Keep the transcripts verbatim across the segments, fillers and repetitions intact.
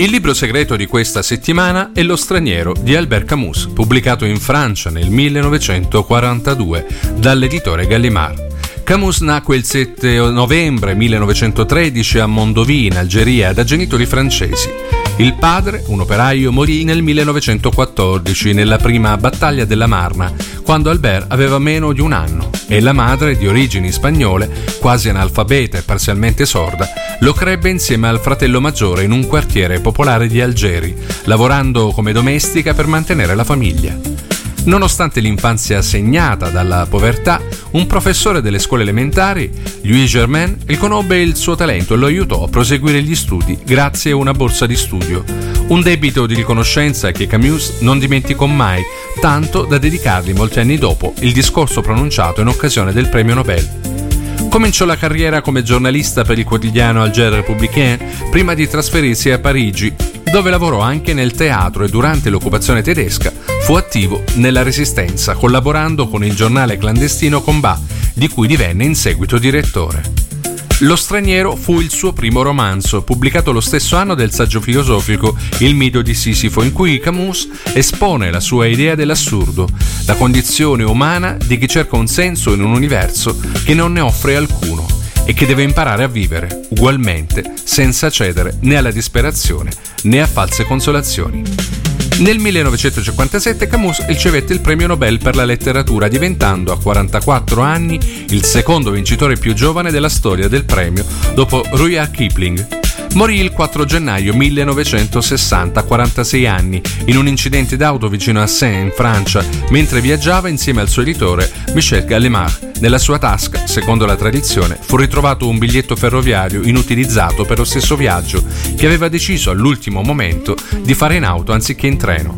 Il libro segreto di questa settimana è Lo straniero di Albert Camus, pubblicato in Francia nel millenovecentoquarantadue dall'editore Gallimard. Camus nacque il sette novembre millenovecentotredici a Mondovì, in Algeria, da genitori francesi. Il padre, un operaio, morì nel millenovecentoquattordici nella prima battaglia della Marna, quando Albert aveva meno di un anno, e la madre, di origini spagnole, quasi analfabeta e parzialmente sorda, lo crebbe insieme al fratello maggiore in un quartiere popolare di Algeri, lavorando come domestica per mantenere la famiglia. Nonostante l'infanzia segnata dalla povertà, un professore delle scuole elementari, Louis Germain, riconobbe il suo talento e lo aiutò a proseguire gli studi grazie a una borsa di studio, un debito di riconoscenza che Camus non dimenticò mai, tanto da dedicargli molti anni dopo il discorso pronunciato in occasione del premio Nobel. Cominciò la carriera come giornalista per il quotidiano Alger Républicain prima di trasferirsi a Parigi, dove lavorò anche nel teatro e durante l'occupazione tedesca fu attivo nella Resistenza, collaborando con il giornale clandestino Combat, di cui divenne in seguito direttore. Lo straniero fu il suo primo romanzo, pubblicato lo stesso anno del saggio filosofico Il mito di Sisifo, in cui Camus espone la sua idea dell'assurdo, la condizione umana di chi cerca un senso in un universo che non ne offre alcuno e che deve imparare a vivere ugualmente, senza cedere né alla disperazione né a false consolazioni. Nel millenovecentocinquantasette Camus ricevette il premio Nobel per la letteratura, diventando a quarantaquattro anni il secondo vincitore più giovane della storia del premio, dopo Rudyard Kipling. Morì il quattro gennaio millenovecentosessanta, a quarantasei anni, in un incidente d'auto vicino a Saint, in Francia, mentre viaggiava insieme al suo editore Michel Gallimard. Nella sua tasca, secondo la tradizione, fu ritrovato un biglietto ferroviario inutilizzato per lo stesso viaggio, che aveva deciso all'ultimo momento di fare in auto anziché in treno.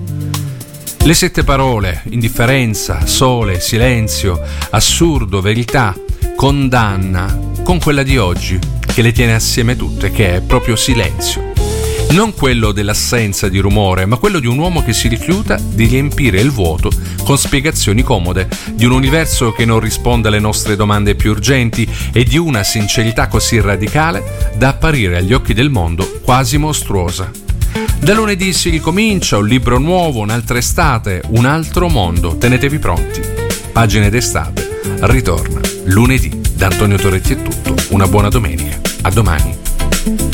Le sette parole, indifferenza, sole, silenzio, assurdo, verità, condanna, con quella di oggi, che le tiene assieme tutte, che è proprio silenzio. Non quello dell'assenza di rumore, ma quello di un uomo che si rifiuta di riempire il vuoto con spiegazioni comode, di un universo che non risponde alle nostre domande più urgenti e di una sincerità così radicale da apparire agli occhi del mondo quasi mostruosa. Da lunedì si ricomincia, un libro nuovo, un'altra estate, un altro mondo. Tenetevi pronti. Pagine d'estate ritorna lunedì. Da Antonio Toretti è tutto. Una buona domenica. A domani.